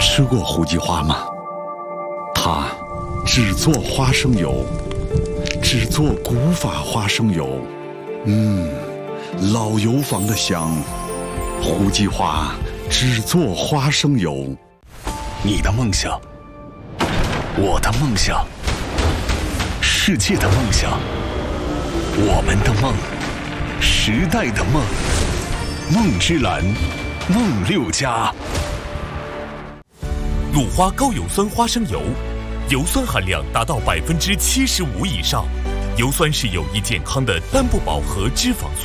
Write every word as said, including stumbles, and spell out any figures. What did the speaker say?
吃过胡记花吗？它只做花生油，只做古法花生油。嗯，老油坊的香。胡记花只做花生油。 你的梦想，我的梦想，世界的梦想，我们的梦，时代的梦。梦之蓝，梦六家。 鲁花高油酸花生油，油酸含量达到百分之七十五以上，油酸是有益健康的单不饱和脂肪酸。